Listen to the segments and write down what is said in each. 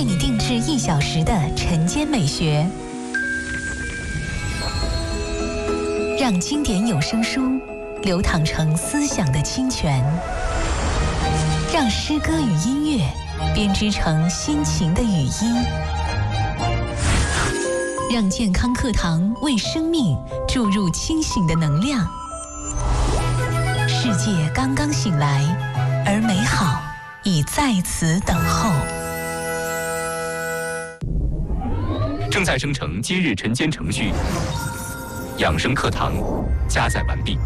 为你定制1小时的晨间美学，让经典有声书流淌成思想的清泉，让诗歌与音乐编织成心情的语音，让健康课堂为生命注入清醒的能量。世界刚刚醒来，而美好已在此等候。 正在生成今日晨间程序，养生课堂加载完毕。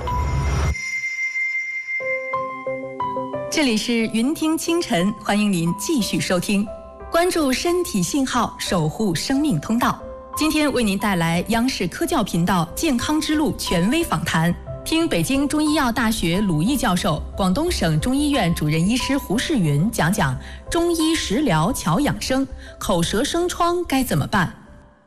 这里是云听清晨，欢迎您继续收听，关注身体信号，守护生命通道。今天为您带来央视科教频道健康之路权威访谈，听北京中医药大学鲁毅教授、广东省中医院主任医师胡世云讲讲中医食疗巧养生，口舌生疮该怎么办？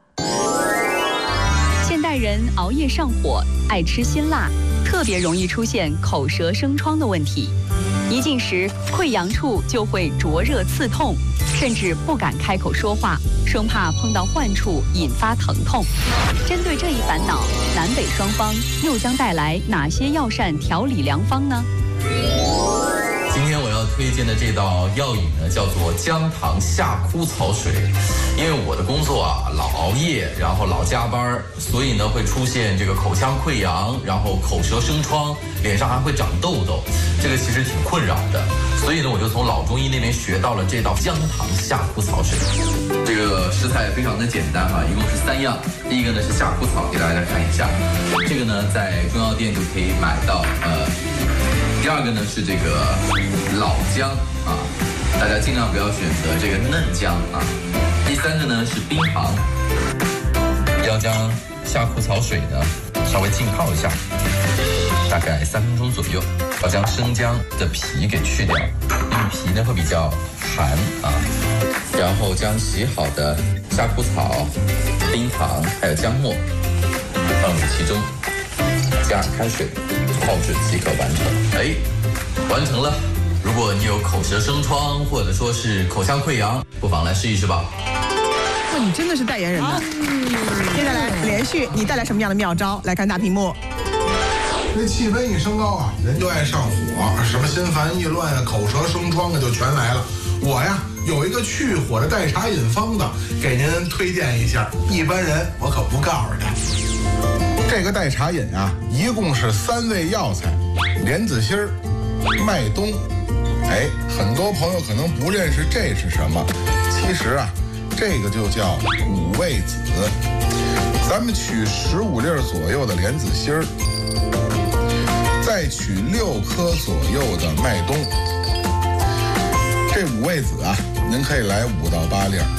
现代人熬夜上火，爱吃辛辣，特别容易出现口舌生疮的问题。一进食，溃疡处就会灼热刺痛，甚至不敢开口说话，生怕碰到患处引发疼痛。针对这一烦恼，南北双方又将带来哪些药膳调理良方呢？ 今天我要推荐的这道药饮呢，叫做姜糖夏枯草水。因为我的工作啊，老熬夜，然后老加班，所以呢会出现这个口腔溃疡，然后口舌生疮，脸上还会长痘痘，这个其实挺困扰的。所以呢，我就从老中医那边学到了这道姜糖夏枯草水。这个食材非常的简单哈，一共是3样。第一个呢是夏枯草，给大家看一下，这个呢在中药店就可以买到。第二个呢是这个老姜啊，大家尽量不要选择这个嫩姜啊。第三个呢是冰糖，要将夏枯草水呢稍微浸泡一下，大概3分钟左右，要将生姜的皮给去掉，因为皮呢会比较寒啊。然后将洗好的夏枯草、冰糖还有姜末放入其中，加开水泡制即可完成。完成了。如果你有口舌生疮，或者说是口腔溃疡，不妨来试一试吧。 哇，你真的是代言人呢！接下来连续，你带来什么样的妙招？来看大屏幕。 这气温一升高啊，人就爱上火，什么心烦意乱啊、口舌生疮啊，就全来了。我呀有一个去火的代茶饮方子，给您推荐一下。一般人我可不告诉他。这个代茶饮啊，一共是3味药材：莲子心儿、麦冬。很多朋友可能不认识这是什么，其实啊，这个就叫五味子。咱们取15粒左右的莲子心儿，再取6颗左右的麦冬。这五味子啊，您可以来5到8粒，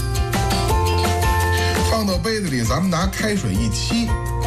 放到杯子里，咱们拿开水一沏。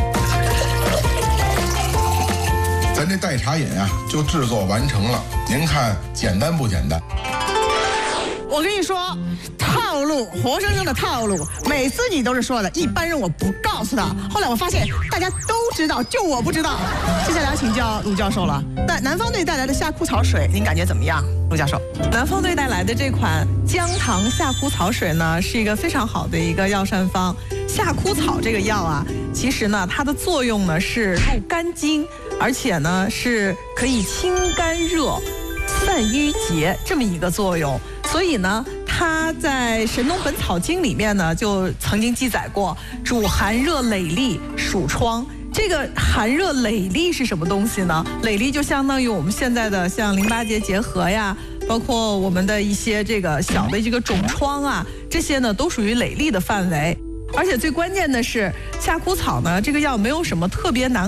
咱这代茶饮啊，就制作完成了。您看简单不简单？ 我跟你说，套路，活生生的套路。每次你都是说的，一般人我不告诉他。后来我发现大家都知道，就我不知道。接下来要请教鲁教授了。那南方队带来的夏枯草水，您感觉怎么样？鲁教授， 南方队带来的这款姜糖夏枯草水呢，是一个非常好的一个药膳方。夏枯草这个药啊，其实呢，它的作用呢是入肝经，而且呢是可以清肝热、散瘀结这么一个作用。所以呢，它在《神农本草经》里面呢，就曾经记载过主寒热累痢、暑疮。这个寒热累痢是什么东西呢？累痢就相当于我们现在的像淋巴结结核呀，包括我们的一些这个小的这个肿疮啊，这些呢都属于累痢的范围。而且最关键的是，夏枯草呢这个药没有什么特别难